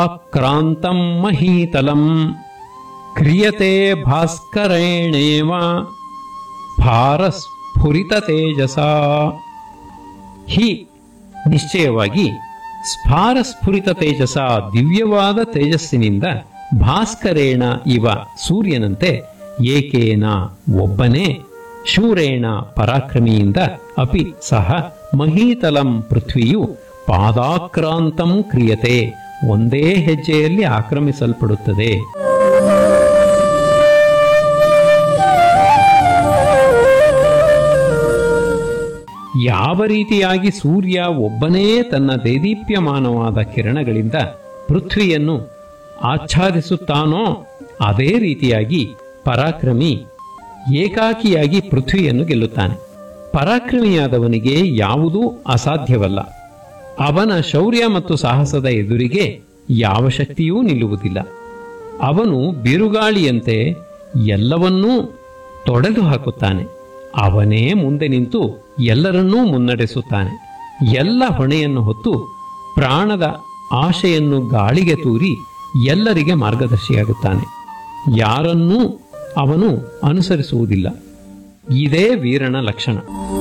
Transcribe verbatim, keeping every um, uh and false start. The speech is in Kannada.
ಕ್ರಾಂತಂ ಮಹೀತಲಂ ಕ್ರಿಯತೆ ಭಾಸ್ಕರೇಣೇವ ಭಾರಸ್ಫುರಿತ ತೇಜಸ. ಹಿ ನಿಶ್ಚಯವಾಗಿ ಸ್ಫಾರಸ್ಫುರಿತ ತೇಜಸ ದಿವ್ಯವಾದ ತೇಜಸ್ಸಿನಿಂದ ಭಾಸ್ಕರೇಣ ಇವ ಸೂರ್ಯನಂತೆ ಏಕೇನ ಒಬ್ಬನೇ ಶೂರೇಣ ಪರಾಕ್ರಮಿಯಿಂದ ಅಪಿ ಸಹ ಮಹೀತಲಂ ಪೃಥ್ವಿಯು ಪಾದಾಕ್ರಾಂತಂ ಕ್ರಿಯತೆ ಒಂದೇ ಹೆಜ್ಜೆಯಲ್ಲಿ ಆಕ್ರಮಿಸಲ್ಪಡುತ್ತದೆ. ಯಾವ ರೀತಿಯಾಗಿ ಸೂರ್ಯ ಒಬ್ಬನೇ ತನ್ನ ದೇದೀಪ್ಯಮಾನವಾದ ಕಿರಣಗಳಿಂದ ಪೃಥ್ವಿಯನ್ನು ಆಚ್ಛಾದಿಸುತ್ತಾನೋ ಅದೇ ರೀತಿಯಾಗಿ ಪರಾಕ್ರಮಿ ಏಕಾಕಿಯಾಗಿ ಪೃಥ್ವಿಯನ್ನು ಗೆಲ್ಲುತ್ತಾನೆ. ಪರಾಕ್ರಮಿಯಾದವನಿಗೆ ಯಾವುದೂ ಅಸಾಧ್ಯವಲ್ಲ. ಅವನ ಶೌರ್ಯ ಮತ್ತು ಸಾಹಸದ ಎದುರಿಗೆ ಯಾವ ಶಕ್ತಿಯೂ ನಿಲ್ಲುವುದಿಲ್ಲ. ಅವನು ಬಿರುಗಾಳಿಯಂತೆ ಎಲ್ಲವನ್ನೂ ತೊಡೆದು ಹಾಕುತ್ತಾನೆ. ಅವನೇ ಮುಂದೆ ನಿಂತು ಎಲ್ಲರನ್ನೂ ಮುನ್ನಡೆಸುತ್ತಾನೆ. ಎಲ್ಲ ಹೊಣೆಯನ್ನು ಹೊತ್ತು ಪ್ರಾಣದ ಆಶೆಯನ್ನು ಗಾಳಿಗೆ ತೂರಿ ಎಲ್ಲರಿಗೆ ಮಾರ್ಗದರ್ಶಿಯಾಗುತ್ತಾನೆ. ಯಾರನ್ನೂ ಅವನು ಅನುಸರಿಸುವುದಿಲ್ಲ. ಇದೇ ವೀರನ ಲಕ್ಷಣ.